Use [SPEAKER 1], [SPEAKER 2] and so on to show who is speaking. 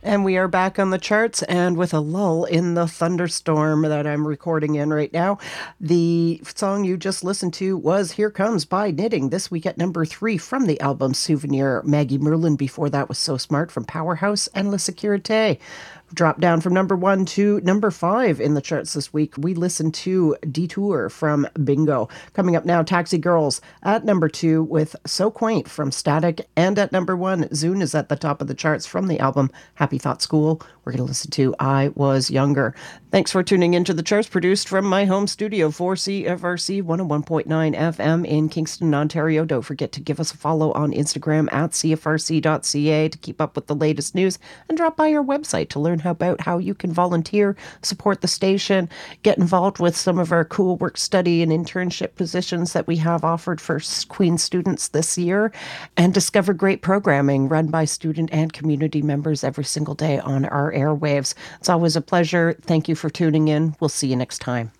[SPEAKER 1] And we are back on the charts, and with a lull in the thunderstorm that I'm recording in right now. The song you just listened to was Here Comes by Knitting, this week at number 3 from the album Souvenir. Maggie Merlin before that was So Smart from Powerhouse and La Securite. Dropped down from number 1 to number 5 in the charts this week. We listened to Detour from Bingo. Coming up now, Taxi Girls at number 2 with So Quaint from Static. And at number 1, Zune is at the top of the charts from the album Happy Thought School. We're going to listen to I Was Younger. Thanks for tuning into the charts, produced from my home studio for CFRC 101.9 FM in Kingston, Ontario. Don't forget to give us a follow on Instagram at CFRC.ca to keep up with the latest news, and drop by our website to learn about how you can volunteer, support the station, get involved with some of our cool work study and internship positions that we have offered for Queen's students this year, and discover great programming run by student and community members every single day on our airwaves. It's always a pleasure. Thank you for tuning in. We'll see you next time.